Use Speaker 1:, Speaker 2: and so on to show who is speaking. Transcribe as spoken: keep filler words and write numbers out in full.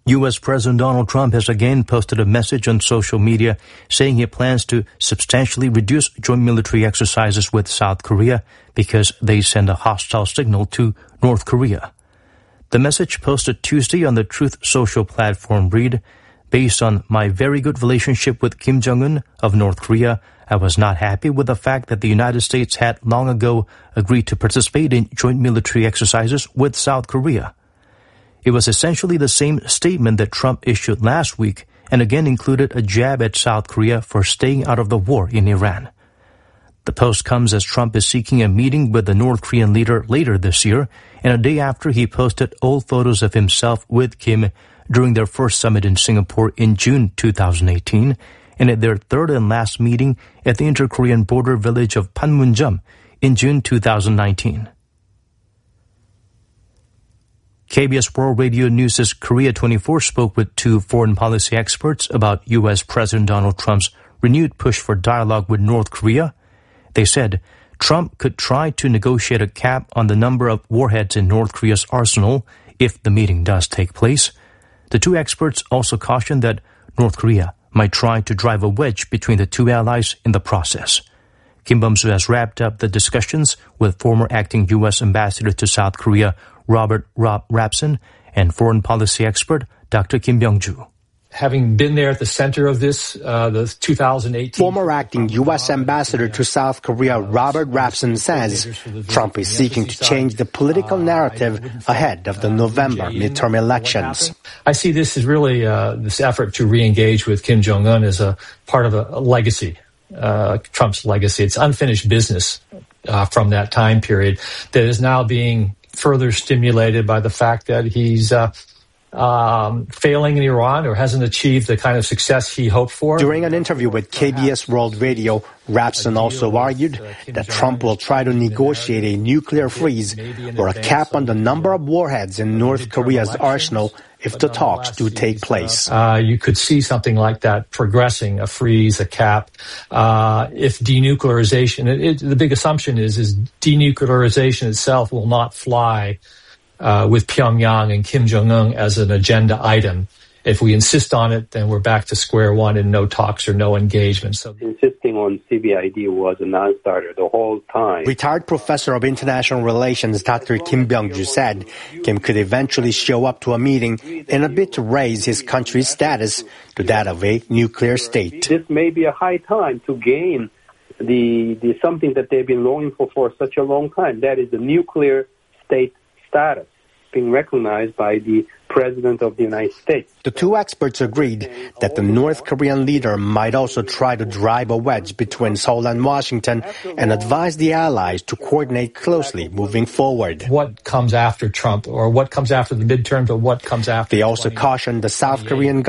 Speaker 1: U S. President Donald Trump has again posted a message on social media saying he plans to substantially reduce joint military exercises with South Korea because they send a hostile signal to North Korea. The message posted Tuesday on the Truth Social platform read, "Based on my very good relationship with Kim Jong-un of North Korea, I was not happy with the fact that the United States had long ago agreed to participate in joint military exercises with South Korea." It was essentially the same statement that Trump issued last week and again included a jab at South Korea for staying out of the war in Iran. The post comes as Trump is seeking a meeting with the North Korean leader later this year and a day after he posted old photos of himself with Kim during their first summit in Singapore in June twenty eighteen and at their third and last meeting at the inter-Korean border village of Panmunjom in June twenty nineteen. K B S World Radio News' Korea twenty-four spoke with two foreign policy experts about U S. President Donald Trump's renewed push for dialogue with North Korea. They said Trump could try to negotiate a cap on the number of warheads in North Korea's arsenal if the meeting does take place. The two experts also cautioned that North Korea might try to drive a wedge between the two allies in the process. Kim Bum-soo has wrapped up the discussions with former acting U S. ambassador to South Korea, Robert Rob Rapson, and foreign policy expert Doctor Kim Byung-ju.
Speaker 2: Having been there at the center of this, uh, the two thousand eighteen...
Speaker 3: Former acting U S. ambassador to South Korea, Robert Rapson, says Trump is seeking to change the political narrative ahead of the November midterm elections.
Speaker 2: I see this as really uh, this effort to re-engage with Kim Jong-un as a part of a, a legacy, uh, Trump's legacy. It's unfinished business uh, from that time period that is now being further stimulated by the fact that he's uh, um, failing in Iran or hasn't achieved the kind of success he hoped for.
Speaker 3: During an interview with K B S World Radio, Rapson also argued that Trump will try to negotiate a nuclear freeze or a cap on the number of warheads in North Korea's arsenal if the talks do take place.
Speaker 2: Uh, you could see something like that progressing, a freeze, a cap. Uh, if denuclearization, it, it, the big assumption is, is denuclearization itself will not fly uh, with Pyongyang and Kim Jong-un as an agenda item. If we insist on it, then we're back to square one and no talks or no engagement. So
Speaker 4: insisting on C B I D was a non-starter the whole time.
Speaker 3: Retired professor of international relations Doctor Kim Byung-ju said Kim could eventually show up to a meeting in a bid to raise his country's status to that of a nuclear state.
Speaker 4: This may be a high time to gain the, the something that they've been longing for for such a long time. That is the nuclear state status being recognized by the President of the United States.
Speaker 3: The two experts agreed that the North Korean leader might also try to drive a wedge between Seoul and Washington and advise the allies to coordinate closely moving forward.
Speaker 2: What comes after Trump, or what comes after the midterms, or what comes after...
Speaker 3: They also cautioned the South Korean